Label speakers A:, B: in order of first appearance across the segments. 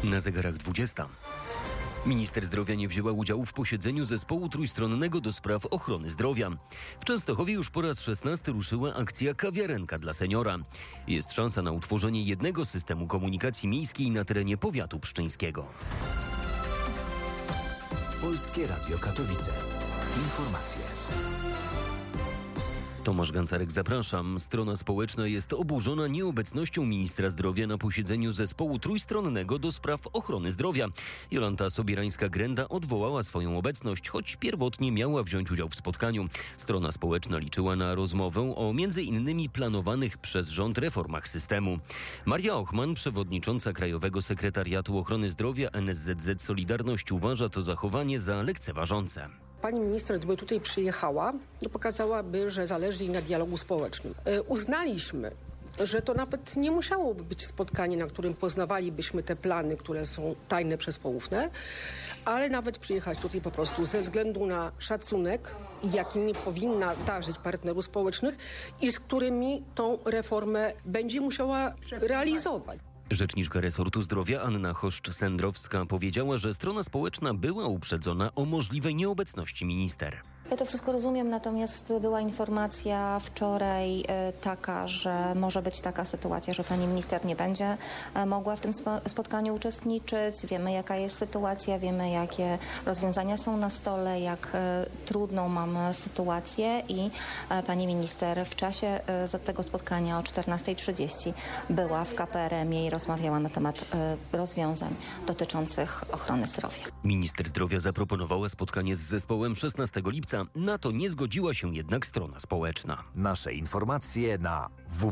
A: Na zegarach 20. Minister zdrowia nie wzięła udziału w posiedzeniu zespołu trójstronnego do spraw ochrony zdrowia. W Częstochowie już po raz 16 ruszyła akcja Kawiarenka dla seniora. Jest szansa na utworzenie jednego systemu komunikacji miejskiej na terenie powiatu pszczyńskiego.
B: Polskie Radio Katowice. Informacje.
A: Tomasz Gancarek, zapraszam. Strona społeczna jest oburzona nieobecnością ministra zdrowia na posiedzeniu zespołu trójstronnego do spraw ochrony zdrowia. Jolanta Sobierańska-Grenda odwołała swoją obecność, choć pierwotnie miała wziąć udział w spotkaniu. Strona społeczna liczyła na rozmowę o m.in. planowanych przez rząd reformach systemu. Maria Ochman, przewodnicząca Krajowego Sekretariatu Ochrony Zdrowia NSZZ Solidarność, uważa to zachowanie za lekceważące.
C: Pani minister, gdyby tutaj przyjechała, to pokazałaby, że zależy jej na dialogu społecznym. Uznaliśmy, że to nawet nie musiałoby być spotkanie, na którym poznawalibyśmy te plany, które są tajne przez poufne, ale nawet przyjechać tutaj po prostu ze względu na szacunek, jakimi powinna darzyć partnerów społecznych i z którymi tą reformę będzie musiała realizować.
A: Rzeczniczka resortu zdrowia Anna Choszcz-Sendrowska powiedziała, że strona społeczna była uprzedzona o możliwej nieobecności minister.
D: Ja to wszystko rozumiem, natomiast była informacja wczoraj taka, że może być taka sytuacja, że pani minister nie będzie mogła w tym spotkaniu uczestniczyć. Wiemy, jaka jest sytuacja, wiemy, jakie rozwiązania są na stole, jak trudną mamy sytuację i pani minister w czasie tego spotkania o 14:30 była w KPRM-ie i rozmawiała na temat rozwiązań dotyczących ochrony zdrowia.
A: Minister zdrowia zaproponowała spotkanie z zespołem 16 lipca. Na to nie zgodziła się jednak strona społeczna.
B: Nasze informacje na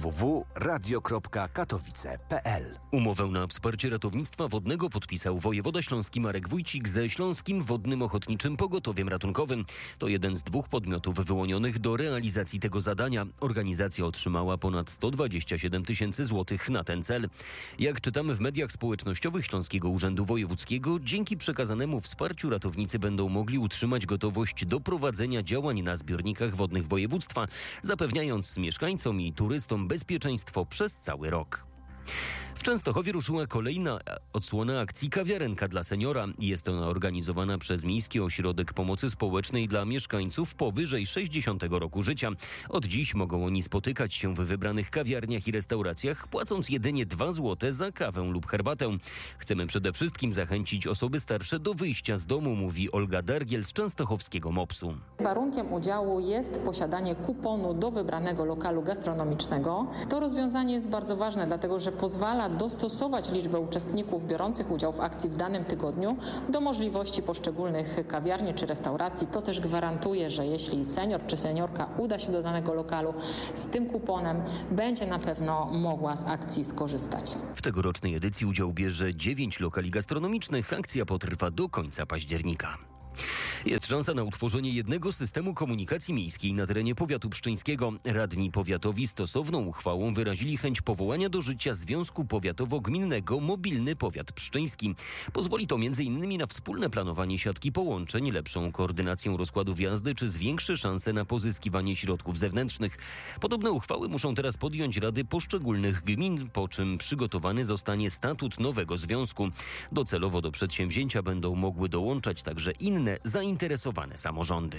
B: www.radio.katowice.pl.
A: Umowę na wsparcie ratownictwa wodnego podpisał wojewoda śląski Marek Wójcik ze Śląskim Wodnym Ochotniczym Pogotowiem Ratunkowym. To jeden z 2 podmiotów wyłonionych do realizacji tego zadania. Organizacja otrzymała ponad 127 000 złotych na ten cel. Jak czytamy w mediach społecznościowych Śląskiego Urzędu Wojewódzkiego, dzięki przekazanemu wsparciu ratownicy będą mogli utrzymać gotowość do prowadzenia działań na zbiornikach wodnych województwa, zapewniając mieszkańcom i turystom bezpieczeństwo przez cały rok. W Częstochowie ruszyła kolejna odsłona akcji Kawiarenka dla seniora. Jest ona organizowana przez Miejski Ośrodek Pomocy Społecznej dla mieszkańców powyżej 60 roku życia. Od dziś mogą oni spotykać się w wybranych kawiarniach i restauracjach, płacąc jedynie 2 zł za kawę lub herbatę. Chcemy przede wszystkim zachęcić osoby starsze do wyjścia z domu, mówi Olga Dargiel z częstochowskiego MOPS-u.
E: Warunkiem udziału jest posiadanie kuponu do wybranego lokalu gastronomicznego. To rozwiązanie jest bardzo ważne, dlatego że pozwala dostosować liczbę uczestników biorących udział w akcji w danym tygodniu do możliwości poszczególnych kawiarni czy restauracji. To też gwarantuje, że jeśli senior czy seniorka uda się do danego lokalu z tym kuponem, będzie na pewno mogła z akcji skorzystać.
A: W tegorocznej edycji udział bierze 9 lokali gastronomicznych. Akcja potrwa do końca października. Jest szansa na utworzenie jednego systemu komunikacji miejskiej na terenie powiatu pszczyńskiego. Radni powiatowi stosowną uchwałą wyrazili chęć powołania do życia Związku Powiatowo-Gminnego Mobilny Powiat Pszczyński. Pozwoli to m.in. na wspólne planowanie siatki połączeń, lepszą koordynację rozkładów jazdy czy zwiększy szanse na pozyskiwanie środków zewnętrznych. Podobne uchwały muszą teraz podjąć rady poszczególnych gmin, po czym przygotowany zostanie statut nowego związku. Docelowo do przedsięwzięcia będą mogły dołączać także inne zainteresowane samorządy.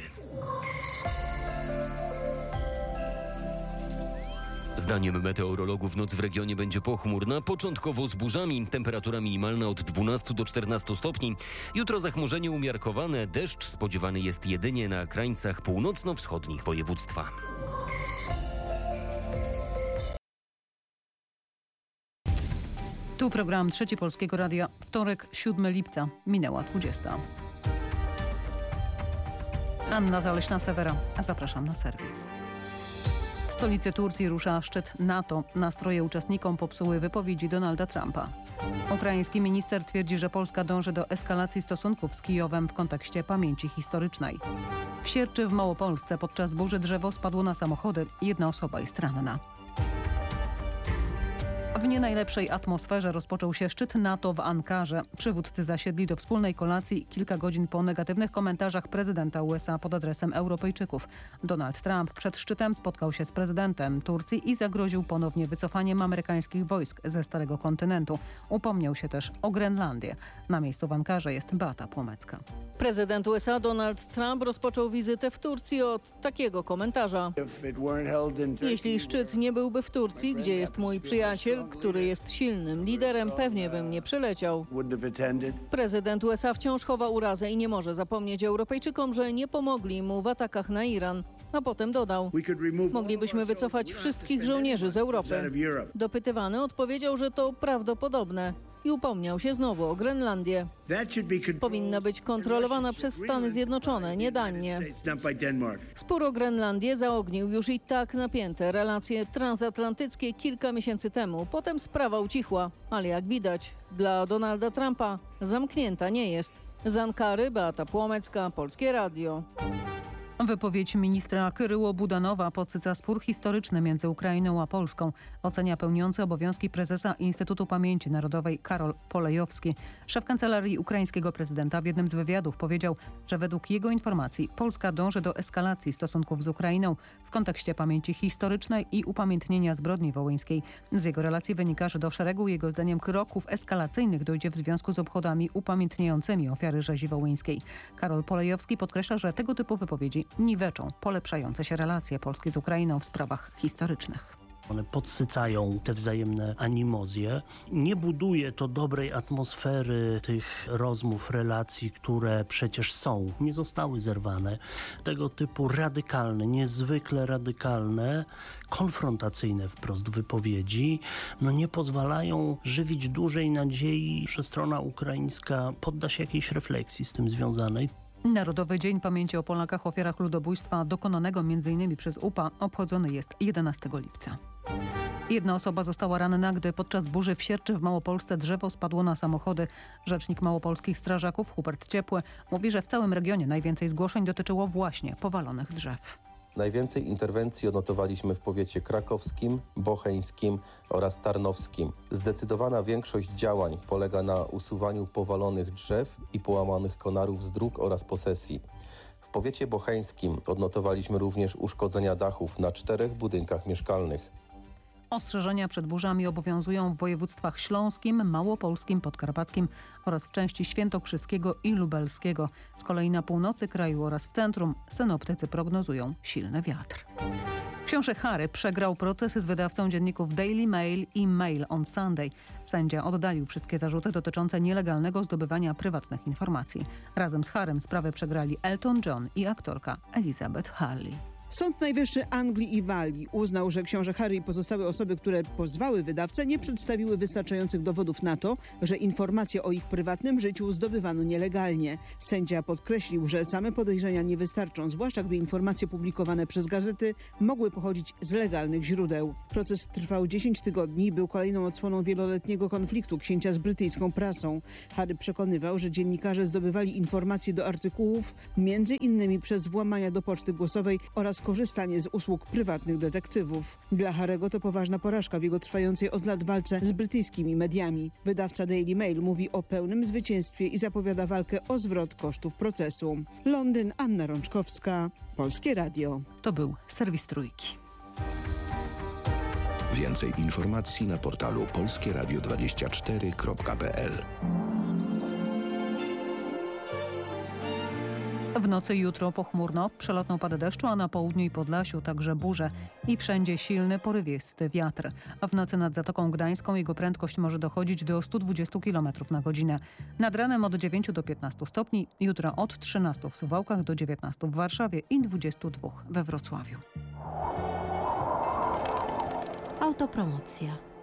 A: Zdaniem meteorologów noc w regionie będzie pochmurna, początkowo z burzami. Temperatura minimalna od 12 do 14 stopni. Jutro zachmurzenie umiarkowane. Deszcz spodziewany jest jedynie na krańcach północno-wschodnich województwa.
F: Tu program Trzeci Polskiego Radia. Wtorek, 7 lipca. Minęła 20. Anna Zaleśna-Sewera. Zapraszam na serwis. W stolicy Turcji rusza szczyt NATO. Nastroje uczestnikom popsuły wypowiedzi Donalda Trumpa. Ukraiński minister twierdzi, że Polska dąży do eskalacji stosunków z Kijowem w kontekście pamięci historycznej. W Sierczy w Małopolsce podczas burzy drzewo spadło na samochody. 1 osoba jest ranna. W W nie najlepszej atmosferze rozpoczął się szczyt NATO w Ankarze. Przywódcy zasiedli do wspólnej kolacji kilka godzin po negatywnych komentarzach prezydenta USA pod adresem Europejczyków. Donald Trump przed szczytem spotkał się z prezydentem Turcji i zagroził ponownie wycofaniem amerykańskich wojsk ze Starego Kontynentu. Upomniał się też o Grenlandię. Na miejscu w Ankarze jest Beata Płomecka.
G: Prezydent USA Donald Trump rozpoczął wizytę w Turcji od takiego komentarza. Jeśli szczyt nie byłby w Turcji, gdzie jest mój przyjaciel, który jest silnym liderem, pewnie bym nie przyleciał. Prezydent USA wciąż chowa urazę i nie może zapomnieć Europejczykom, że nie pomogli mu w atakach na Iran. A potem dodał: moglibyśmy wycofać wszystkich żołnierzy z Europy. Dopytywany odpowiedział, że to prawdopodobne i upomniał się znowu o Grenlandię. Powinna być kontrolowana przez Stany Zjednoczone, nie Danię. Spór o Grenlandię zaognił już i tak napięte relacje transatlantyckie kilka miesięcy temu. Potem sprawa ucichła, ale jak widać, dla Donalda Trumpa zamknięta nie jest. Z Ankary Beata Płomecka, Polskie Radio.
F: Wypowiedź ministra Kyryło-Budanowa podsyca spór historyczny między Ukrainą a Polską. Ocenia pełniący obowiązki prezesa Instytutu Pamięci Narodowej Karol Polejowski. Szef kancelarii ukraińskiego prezydenta w jednym z wywiadów powiedział, że według jego informacji Polska dąży do eskalacji stosunków z Ukrainą w kontekście pamięci historycznej i upamiętnienia zbrodni wołyńskiej. Z jego relacji wynika, że do szeregu jego zdaniem kroków eskalacyjnych dojdzie w związku z obchodami upamiętniającymi ofiary rzezi wołyńskiej. Karol Polejowski podkreśla, że tego typu wypowiedzi niweczą polepszające się relacje Polski z Ukrainą w sprawach historycznych.
H: One podsycają te wzajemne animozje. Nie buduje to dobrej atmosfery tych rozmów, relacji, które przecież są. Nie zostały zerwane. Tego typu radykalne, niezwykle radykalne, konfrontacyjne wprost wypowiedzi, nie pozwalają żywić dużej nadziei, że strona ukraińska podda się jakiejś refleksji z tym związanej.
F: Narodowy Dzień Pamięci o Polakach ofiarach ludobójstwa dokonanego m.in. przez UPA obchodzony jest 11 lipca. Jedna osoba została ranna, gdy podczas burzy w Sierczy w Małopolsce drzewo spadło na samochody. Rzecznik małopolskich strażaków Hubert Ciepły mówi, że w całym regionie najwięcej zgłoszeń dotyczyło właśnie powalonych drzew.
I: Najwięcej interwencji odnotowaliśmy w powiecie krakowskim, bocheńskim oraz tarnowskim. Zdecydowana większość działań polega na usuwaniu powalonych drzew i połamanych konarów z dróg oraz posesji. W powiecie bocheńskim odnotowaliśmy również uszkodzenia dachów na 4 budynkach mieszkalnych.
F: Ostrzeżenia przed burzami obowiązują w województwach śląskim, małopolskim, podkarpackim oraz w części świętokrzyskiego i lubelskiego. Z kolei na północy kraju oraz w centrum synoptycy prognozują silny wiatr. Książę Harry przegrał proces z wydawcą dzienników Daily Mail i Mail on Sunday. Sędzia oddalił wszystkie zarzuty dotyczące nielegalnego zdobywania prywatnych informacji. Razem z Harrym sprawę przegrali Elton John i aktorka Elizabeth Hurley.
J: Sąd Najwyższy Anglii i Walii uznał, że książę Harry i pozostałe osoby, które pozwały wydawcę, nie przedstawiły wystarczających dowodów na to, że informacje o ich prywatnym życiu zdobywano nielegalnie. Sędzia podkreślił, że same podejrzenia nie wystarczą, zwłaszcza gdy informacje publikowane przez gazety mogły pochodzić z legalnych źródeł. Proces trwał 10 tygodni i był kolejną odsłoną wieloletniego konfliktu księcia z brytyjską prasą. Harry przekonywał, że dziennikarze zdobywali informacje do artykułów między innymi przez włamania do poczty głosowej oraz korzystanie z usług prywatnych detektywów. Dla Harry'ego to poważna porażka w jego trwającej od lat walce z brytyjskimi mediami. Wydawca Daily Mail mówi o pełnym zwycięstwie i zapowiada walkę o zwrot kosztów procesu. Londyn, Anna Rączkowska, Polskie Radio.
F: To był serwis Trójki.
K: Więcej informacji na portalu polskieradio24.pl.
F: W nocy jutro pochmurno, przelotne opady deszczu, a na południu i Podlasiu także burze i wszędzie silny, porywisty wiatr. A w nocy nad Zatoką Gdańską jego prędkość może dochodzić do 120 km na godzinę. Nad ranem od 9 do 15 stopni, jutro od 13 w Suwałkach do 19 w Warszawie i 22 we Wrocławiu.
L: Autopromocja.